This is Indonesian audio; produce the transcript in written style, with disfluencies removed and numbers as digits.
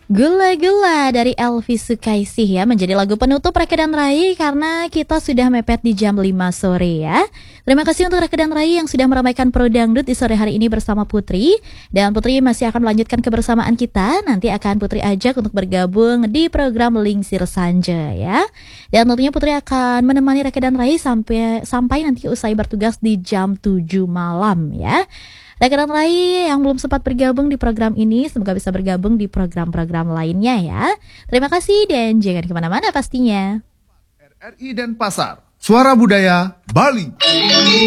Gula-gula dari Elvi Sukaesih ya menjadi lagu penutup Reka dan Rai karena kita sudah mepet di jam 5 sore ya. Terima kasih untuk Reka dan Rai yang sudah meramaikan Pro Dangdut di sore hari ini bersama Putri. Dan Putri masih akan melanjutkan kebersamaan kita. Nanti akan Putri ajak untuk bergabung di program Lingsir Sanja ya. Dan tentunya Putri akan menemani Reka dan Rai sampai nanti usai bertugas di jam 7 malam ya. Rekan Rai yang belum sempat bergabung di program ini, semoga bisa bergabung di program-program lainnya ya. Terima kasih dan jangan kemana-mana pastinya. RRI Denpasar, Suara Budaya Bali.